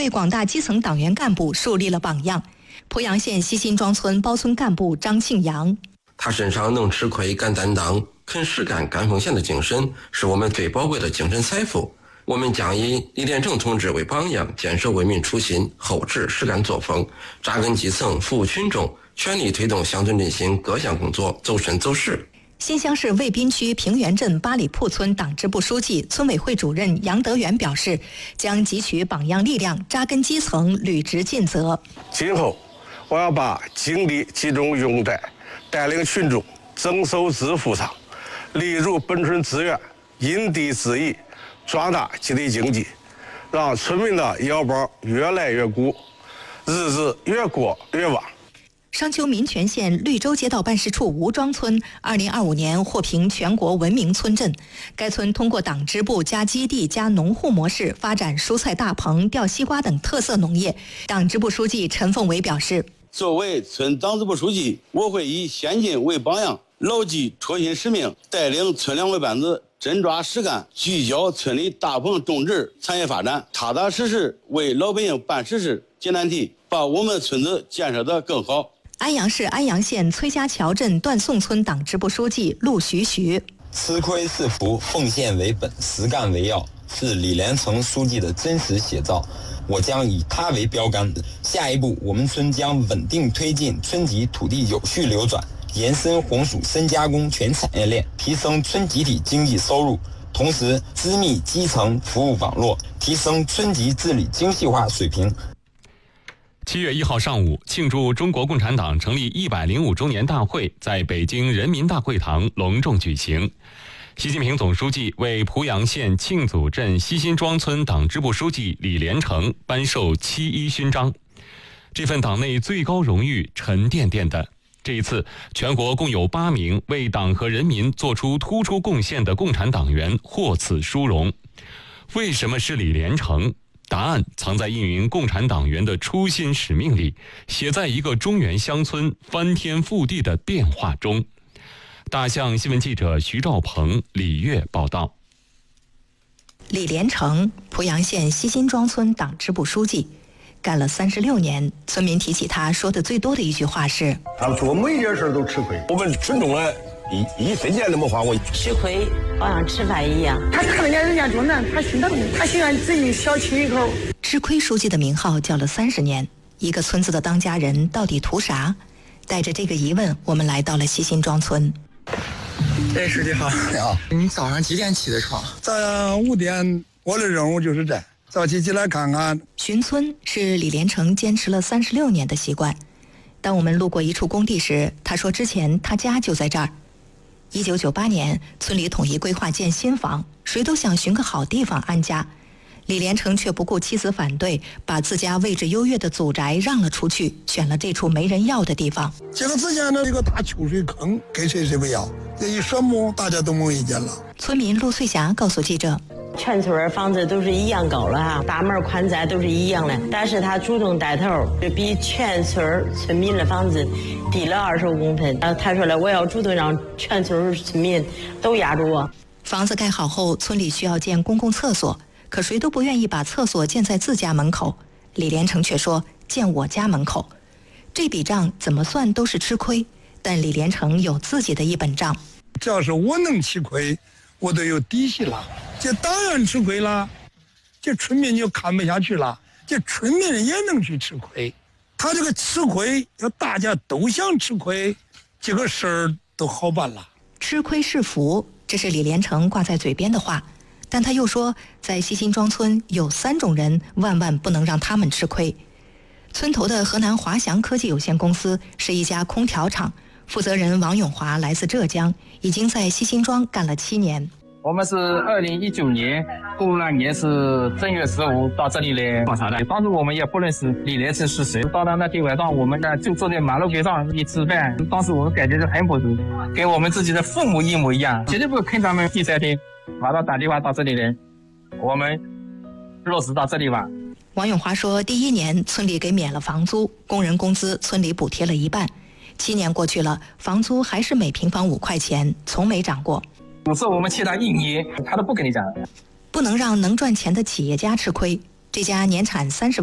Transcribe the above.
为广大基层党员干部树立了榜样。濮阳县西辛庄村包村干部张庆阳， 他身上能吃亏、敢担当、肯实干、敢奉献的精神，是我们最宝贵的精神财富。我们将以李连成同志为榜样，坚守为民初心、厚志实干作风，扎根基层，服务群众，全力推动乡村振兴各项工作走深走实。 新乡市渭滨区平原镇八里铺村党支部书记、村委会主任杨德元表示，将汲取榜样力量，扎根基层，履职尽责。 今后，我要把精力集中用在带领群众增收致富上，利入本村资源，因地制宜，壮大基地经济，让村民的腰包越来越鼓，日子越过越旺。 商丘民权县绿洲街道办事处吴庄村2025年获评全国文明村镇。该村通过党支部加基地加农户模式发展蔬菜大棚、吊西瓜等特色农业。党支部书记陈凤伟表示， 作为村党支部书记，我会以先进为榜样，牢记初心使命，带领村两位班子真抓实干，聚焦村里大棚种植产业发展，踏踏实实为老百姓办实事、解难题，把我们村子建设得更好。 安阳市安阳县崔家桥镇段宋村党支部书记陆徐， 吃亏是福，奉献为本，实干为要，是李连成书记的真实写照。我将以他为标杆，下一步我们村将稳定推进村级土地有序流转，延伸红薯深加工全产业链，提升村集体经济收入，同时织密基层服务网络，提升村级治理精细化水平。 7月1号上午，庆祝中国共产党成立105周年大会在北京人民大会堂隆重举行。习近平总书记为濮阳县庆祖镇西辛庄村党支部书记李连成颁授7·1勋章。这份党内最高荣誉沉甸甸的。这一次，全国共有8名为党和人民做出突出贡献的共产党员获此殊荣。为什么是李连成？答案藏在一名共产党员的初心使命里，写在一个中原乡村翻天覆地的变化中。大象新闻记者徐兆鹏、李月报道。 李连成，濮阳县西辛庄村党支部书记，干了36年。村民提起他说的最多的一句话是： 他做每件事都吃亏，我们群众呢一分钱都没花过。 吃亏好像吃饭一样， 他看人家多难，他心疼，他喜欢自己小吃一口。 吃亏书记的名号叫了30年，一个村子的当家人到底图啥？带着这个疑问，我们来到了西辛庄村。 哎，书记好。你好。你早上几点起的床？ 早上5点，我的任务就是这，早起来看看。 巡村是李连成坚持了36年的习惯。当我们路过一处工地时，他说之前他家就在这儿。1998年，村里统一规划建新房，谁都想寻个好地方安家。李连成却不顾妻子反对，把自家位置优越的祖宅让了出去，选了这处没人要的地方。 这个之前的一个大秋水坑，给谁不要？这一说木，大家都没意见了。 村民陆翠霞告诉记者， 全村房子都是一样高了哈，大门宽窄都是一样的，但是他主动带头，就比全村村民的房子低了25公分。他说了，我要主动让全村村民都压住我。 房子盖好后，村里需要建公共厕所，可谁都不愿意把厕所建在自家门口。李连成却说建我家门口。这笔账怎么算都是吃亏，但李连成有自己的一本账。 只要是我能吃亏，我都有底气了。这党员吃亏了，这村民就看不下去了，这村民也能去吃亏。他这个吃亏要大家都想吃亏，这个事儿都好办了。 吃亏是福，这是李连成挂在嘴边的话，但他又说在西辛庄村有3种人万万不能让他们吃亏。村头的河南华翔科技有限公司是一家空调厂，负责人王永华来自浙江，已经在西辛庄干了7年。 我们是2019年公安年是正月15到这里来考察的，当时我们也不认识李连成是谁。到了那天晚上，我们呢就坐在马路边上一吃饭，当时我们感觉是很不足，跟我们自己的父母一模一样，绝对不坑他们第3天，马上打电话到这里来，我们落实到这里吧。 王永华说，第1年村里给免了房租，工人工资村里补贴了一半。7年过去了，房租还是每平方5块钱，从没涨过。 有时候我们欠他1年，他都不跟你讲。 不能让能赚钱的企业家吃亏。这家年产30